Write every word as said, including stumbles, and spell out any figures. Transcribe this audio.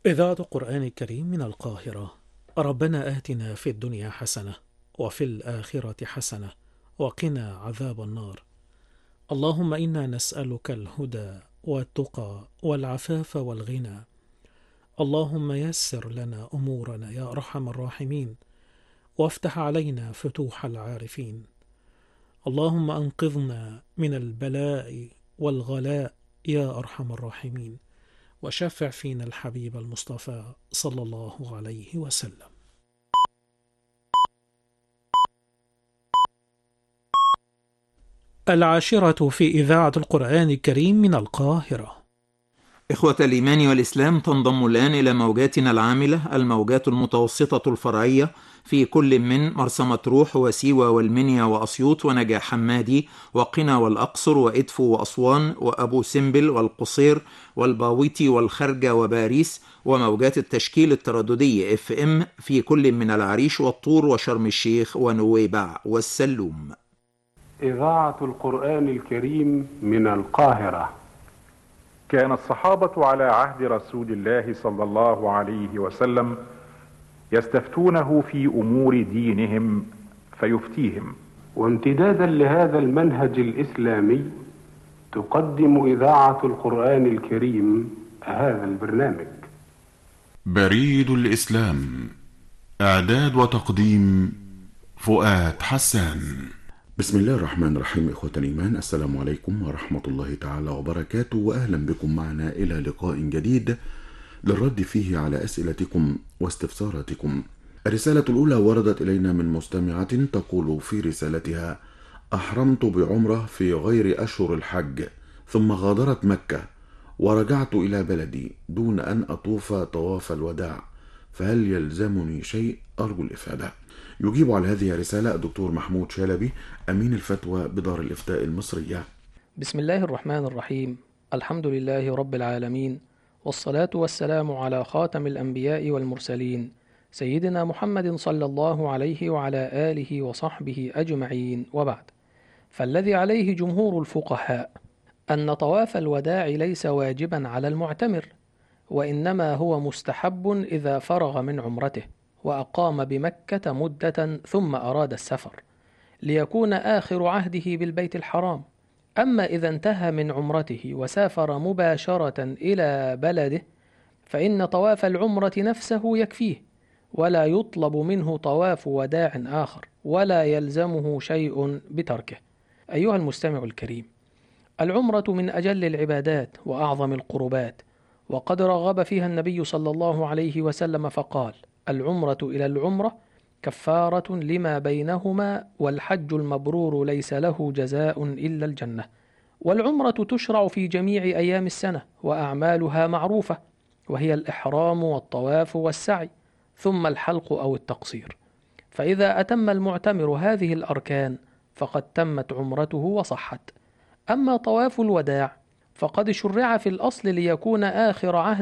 إذاعة القرآن الكريم من القاهرة. ربنا آتنا في الدنيا حسنة وفي الآخرة حسنة وقنا عذاب النار. اللهم إنا نسألك الهدى والتقى والعفاف والغنى. اللهم يسر لنا أمورنا يا أرحم الراحمين، وافتح علينا فتوح العارفين. اللهم أنقذنا من البلاء والغلاء يا أرحم الراحمين، وشفع فينا الحبيب المصطفى صلى الله عليه وسلم. العاشرة في إذاعة القرآن الكريم من القاهرة. إخوة الإيمان والإسلام، تنضم الآن إلى موجاتنا العاملة الموجات المتوسطة الفرعية في كل من مرسى مطروح وسيوة والمنيا وأسيوط ونجع حمادي وقنا والأقصر وإدفو وأسوان وأبو سمبل والقصير والباويتي والخرجة وباريس، وموجات التشكيل الترددي اف ام في كل من العريش والطور وشرم الشيخ ونويبع والسلوم. إذاعة القرآن الكريم من القاهرة. كان الصحابة على عهد رسول الله صلى الله عليه وسلم يستفتونه في أمور دينهم فيفتيهم. وامتدادا لهذا المنهج الإسلامي تقدم إذاعة القرآن الكريم هذا البرنامج. بريد الإسلام، إعداد وتقديم فؤاد حسان. بسم الله الرحمن الرحيم. إخوة الإيمان، السلام عليكم ورحمة الله تعالى وبركاته، وأهلا بكم معنا إلى لقاء جديد للرد فيه على أسئلتكم واستفساراتكم. الرسالة الأولى وردت إلينا من مستمعة تقول في رسالتها: أحرمت بعمرة في غير أشهر الحج، ثم غادرت مكة ورجعت إلى بلدي دون أن أطوف طواف الوداع، فهل يلزمني شيء؟ أرجو الإفادة. يجيب على هذه الرسالة الدكتور محمود شلبي، أمين الفتوى بدار الإفتاء المصرية. بسم الله الرحمن الرحيم. الحمد لله رب العالمين، والصلاة والسلام على خاتم الأنبياء والمرسلين سيدنا محمد صلى الله عليه وعلى آله وصحبه أجمعين، وبعد. فالذي عليه جمهور الفقهاء أن طواف الوداع ليس واجبا على المعتمر، وإنما هو مستحب إذا فرغ من عمرته وأقام بمكة مدة ثم أراد السفر ليكون آخر عهده بالبيت الحرام. أما إذا انتهى من عمرته وسافر مباشرة إلى بلده فإن طواف العمرة نفسه يكفيه، ولا يطلب منه طواف وداع آخر، ولا يلزمه شيء بتركه. أيها المستمع الكريم، العمرة من أجل العبادات وأعظم القربات، وقد رغب فيها النبي صلى الله عليه وسلم فقال: العمرة إلى العمرة كفارة لما بينهما، والحج المبرور ليس له جزاء إلا الجنة. والعمرة تشرع في جميع أيام السنة، وأعمالها معروفة، وهي الإحرام والطواف والسعي، ثم الحلق أو التقصير. فإذا أتم المعتمر هذه الأركان فقد تمت عمرته وصحت. أما طواف الوداع فقد شرع في الأصل ليكون آخر عهد